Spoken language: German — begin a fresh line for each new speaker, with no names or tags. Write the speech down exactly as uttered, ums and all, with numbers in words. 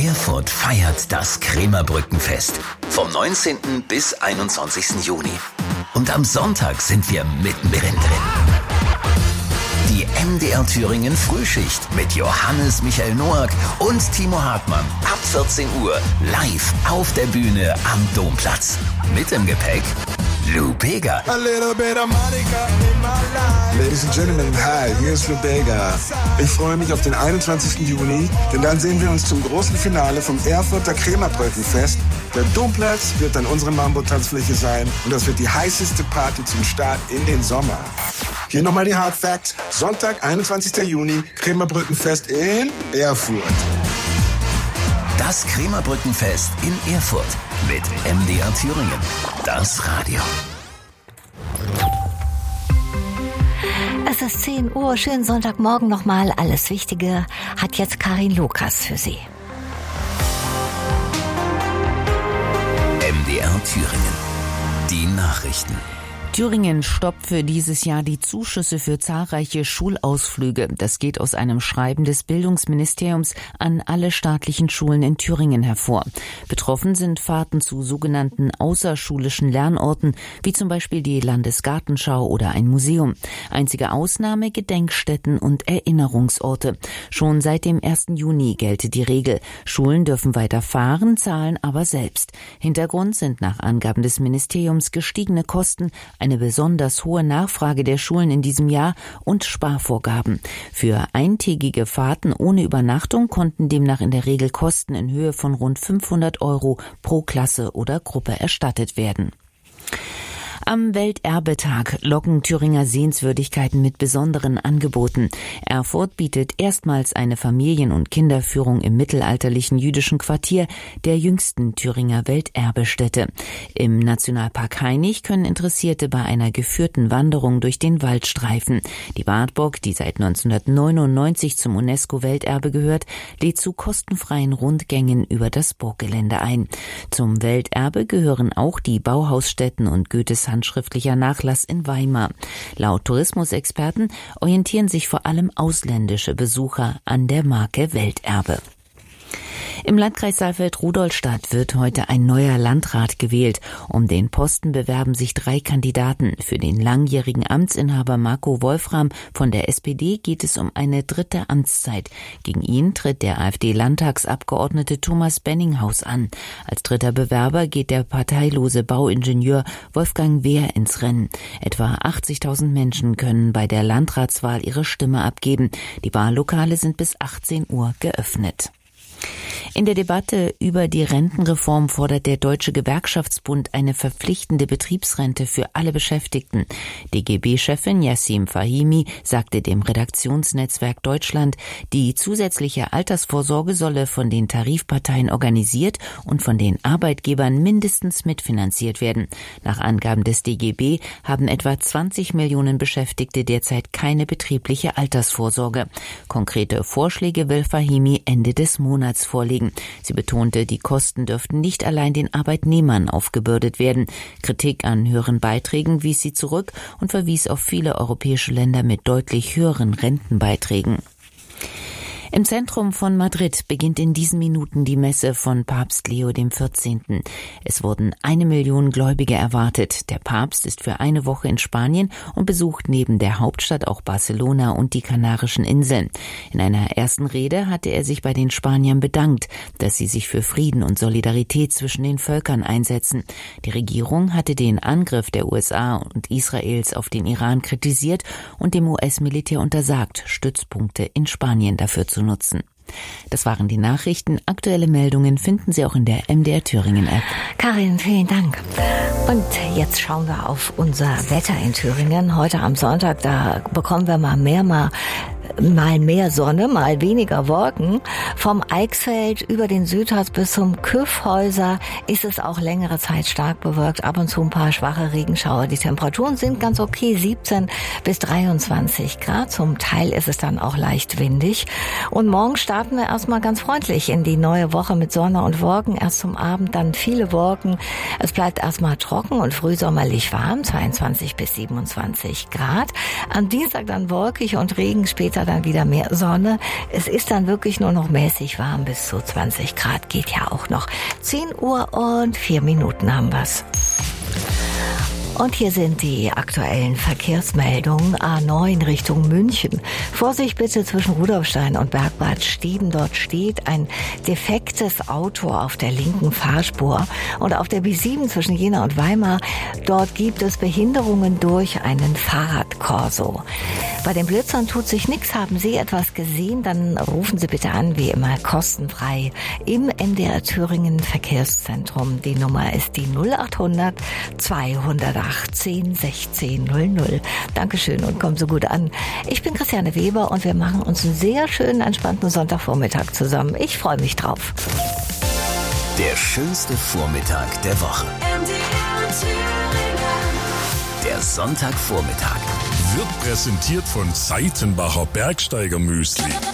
Erfurt feiert das Krämerbrückenfest vom neunzehnten bis einundzwanzigsten Juni. Und am Sonntag sind wir mittendrin drin. Die M D R Thüringen Frühschicht mit Johannes Michael Noack und Timo Hartmann ab vierzehn Uhr live auf der Bühne am Domplatz. Mit im Gepäck Lou Bega.
Ladies and Gentlemen, hi, hier ist Lou Bega. Ich freue mich auf den einundzwanzigsten Juni, denn dann sehen wir uns zum großen Finale vom Erfurter Krämerbrückenfest. Der Domplatz wird dann unsere Mambo-Tanzfläche sein und das wird die heißeste Party zum Start in den Sommer. Hier nochmal die Hard Facts. Sonntag, einundzwanzigsten Juni, Krämerbrückenfest in Erfurt.
Das Krämerbrückenfest in Erfurt mit M D R Thüringen. Das Radio.
Es ist zehn Uhr, schönen Sonntagmorgen nochmal. Alles Wichtige hat jetzt Karin Lukas für Sie.
M D R Thüringen. Die Nachrichten.
Thüringen stoppt für dieses Jahr die Zuschüsse für zahlreiche Schulausflüge. Das geht aus einem Schreiben des Bildungsministeriums an alle staatlichen Schulen in Thüringen hervor. Betroffen sind Fahrten zu sogenannten außerschulischen Lernorten, wie zum Beispiel die Landesgartenschau oder ein Museum. Einzige Ausnahme Gedenkstätten und Erinnerungsorte. Schon seit dem ersten Juni gelte die Regel. Schulen dürfen weiter fahren, zahlen aber selbst. Hintergrund sind nach Angaben des Ministeriums gestiegene Kosten, eine besonders hohe Nachfrage der Schulen in diesem Jahr und Sparvorgaben. Für eintägige Fahrten ohne Übernachtung konnten demnach in der Regel Kosten in Höhe von rund fünfhundert Euro pro Klasse oder Gruppe erstattet werden. Am Welterbetag locken Thüringer Sehenswürdigkeiten mit besonderen Angeboten. Erfurt bietet erstmals eine Familien- und Kinderführung im mittelalterlichen jüdischen Quartier der jüngsten Thüringer Welterbestätte. Im Nationalpark Hainich können Interessierte bei einer geführten Wanderung durch den Wald streifen. Die Wartburg, die seit neunzehnhundertneunundneunzig zum UNESCO-Welterbe gehört, lädt zu kostenfreien Rundgängen über das Burggelände ein. Zum Welterbe gehören auch die Bauhausstätten und Goethes handschriftlicher Nachlass in Weimar. Laut Tourismusexperten orientieren sich vor allem ausländische Besucher an der Marke Welterbe. Im Landkreis Saalfeld-Rudolstadt wird heute ein neuer Landrat gewählt. Um den Posten bewerben sich drei Kandidaten. Für den langjährigen Amtsinhaber Marco Wolfram von der S P D geht es um eine dritte Amtszeit. Gegen ihn tritt der AfD-Landtagsabgeordnete Thomas Benninghaus an. Als dritter Bewerber geht der parteilose Bauingenieur Wolfgang Wehr ins Rennen. Etwa achtzigtausend Menschen können bei der Landratswahl ihre Stimme abgeben. Die Wahllokale sind bis achtzehn Uhr geöffnet. In der Debatte über die Rentenreform fordert der Deutsche Gewerkschaftsbund eine verpflichtende Betriebsrente für alle Beschäftigten. D G B-Chefin Yassim Fahimi sagte dem Redaktionsnetzwerk Deutschland, die zusätzliche Altersvorsorge solle von den Tarifparteien organisiert und von den Arbeitgebern mindestens mitfinanziert werden. Nach Angaben des D G B haben etwa zwanzig Millionen Beschäftigte derzeit keine betriebliche Altersvorsorge. Konkrete Vorschläge will Fahimi Ende des Monats vorlegen. Sie betonte, die Kosten dürften nicht allein den Arbeitnehmern aufgebürdet werden. Kritik an höheren Beiträgen wies sie zurück und verwies auf viele europäische Länder mit deutlich höheren Rentenbeiträgen. Im Zentrum von Madrid beginnt in diesen Minuten die Messe von Papst Leo der vierzehnte. Es wurden eine Million Gläubige erwartet. Der Papst ist für eine Woche in Spanien und besucht neben der Hauptstadt auch Barcelona und die Kanarischen Inseln. In einer ersten Rede hatte er sich bei den Spaniern bedankt, dass sie sich für Frieden und Solidarität zwischen den Völkern einsetzen. Die Regierung hatte den Angriff der U S A und Israels auf den Iran kritisiert und dem U S-Militär untersagt, Stützpunkte in Spanien dafür zu nutzen. Das waren die Nachrichten. Aktuelle Meldungen finden Sie auch in der M D R Thüringen App.
Karin, vielen Dank. Und jetzt schauen wir auf unser Wetter in Thüringen. Heute am Sonntag, da bekommen wir mal mehr, mal mal mehr Sonne, mal weniger Wolken. Vom Eichsfeld über den Südharz bis zum Kyffhäuser ist es auch längere Zeit stark bewölkt. Ab und zu ein paar schwache Regenschauer. Die Temperaturen sind ganz okay, siebzehn bis dreiundzwanzig Grad. Zum Teil ist es dann auch leicht windig. Und morgen starten wir erstmal ganz freundlich in die neue Woche mit Sonne und Wolken. Erst zum Abend dann viele Wolken. Es bleibt erstmal trocken und frühsommerlich warm, zweiundzwanzig bis siebenundzwanzig Grad. Am Dienstag dann wolkig und Regen spät später dann wieder mehr Sonne. Es ist dann wirklich nur noch mäßig warm, bis zu zwanzig Grad geht ja auch noch. zehn Uhr und vier Minuten haben wir's. Und hier sind die aktuellen Verkehrsmeldungen. A neun Richtung München. Vorsicht bitte zwischen Rudolfstein und Bergbad Steden. Dort steht ein defektes Auto auf der linken Fahrspur. Und auf der B sieben zwischen Jena und Weimar, dort gibt es Behinderungen durch einen Fahrradkorso. Bei den Blitzern tut sich nichts. Haben Sie etwas gesehen, dann rufen Sie bitte an, wie immer kostenfrei im M D R Thüringen Verkehrszentrum. Die Nummer ist die null achthundert zweihundertachtzehn sechzehn null null. Dankeschön und kommen Sie gut an. Ich bin Christiane Weber und wir machen uns einen sehr schönen, entspannten Sonntagvormittag zusammen. Ich freue mich drauf.
Der schönste Vormittag der Woche.
M D R Thüringen.
Der Sonntagvormittag
wird präsentiert von Seitenbacher Bergsteiger Müsli.